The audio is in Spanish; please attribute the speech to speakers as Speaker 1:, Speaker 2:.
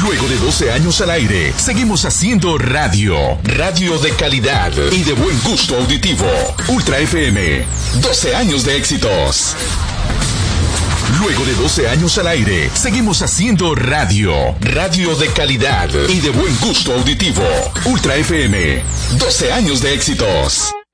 Speaker 1: Luego de 12 años al aire, seguimos haciendo radio. Radio de calidad y de buen gusto auditivo. Ultra FM. 12 años de éxitos. Luego de 12 años al aire, seguimos haciendo radio. Radio de calidad y de buen gusto auditivo. Ultra FM. 12 años de éxitos.